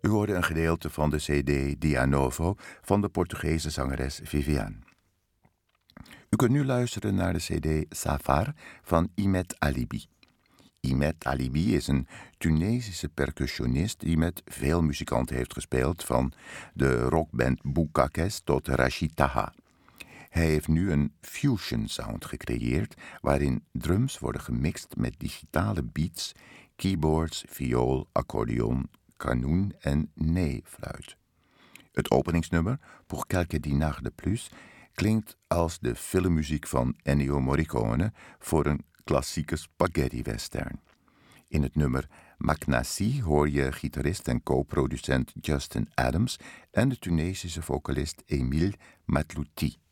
U hoorde een gedeelte van de cd Dia Novo van de Portugese zangeres Viviane. U kunt nu luisteren naar de cd Safar van Imet Alibi. Imet Alibi is een Tunesische percussionist die met veel muzikanten heeft gespeeld, van de rockband Boukakes tot Rachid Taha. Hij heeft nu een fusion sound gecreëerd waarin drums worden gemixt met digitale beats, keyboards, viool, accordeon, kanoen en nee-fluit. Het openingsnummer, Pour quelques dinars de plus, klinkt als de filmmuziek van Ennio Morricone voor een klassieke spaghetti-western. In het nummer Maknassi hoor je gitarist en co-producent Justin Adams en de Tunesische vocalist Emile Matlouti.